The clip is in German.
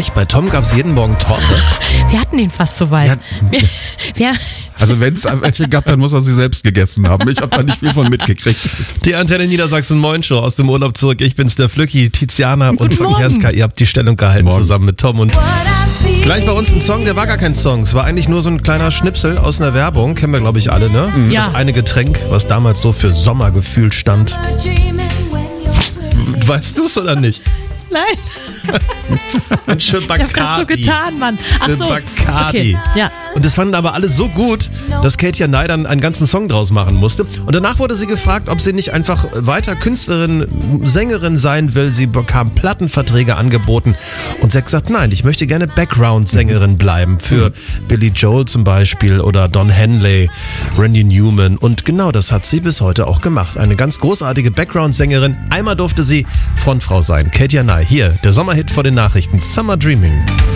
echt, bei Tom gab es jeden Morgen Torte. Wir hatten ihn fast so weit. Also wenn es welche gab, dann muss er sie selbst gegessen haben. Ich habe da nicht viel von mitgekriegt. Die Antenne Niedersachsen Moin Show aus dem Urlaub zurück. Ich bin's, der Flücki, Tiziana und Franziska. Ihr habt die Stellung gehalten zusammen mit Tom und gleich bei uns ein Song, der war gar kein Song. Es war eigentlich nur so ein kleiner Schnipsel aus einer Werbung. Kennen wir, glaube ich, alle, ne? Ja. Das eine Getränk, was damals so für Sommergefühl stand. Weißt du es oder nicht? Nein, Ein schön ich habe gerade so getan, Mann. Ach Für so, Bacardi. okay, ja. Und das fanden aber alle so gut, dass Katie Nye dann einen ganzen Song draus machen musste. Und danach wurde sie gefragt, ob sie nicht einfach weiter Künstlerin, Sängerin sein will. Sie bekam Plattenverträge angeboten. Und sie hat gesagt, nein, ich möchte gerne Background-Sängerin bleiben. Für Billy Joel zum Beispiel oder Don Henley, Randy Newman. Und genau das hat sie bis heute auch gemacht. Eine ganz großartige Background-Sängerin. Einmal durfte sie Frontfrau sein. Katie Nye, hier, der Sommerhit vor den Nachrichten. Summer Dreaming.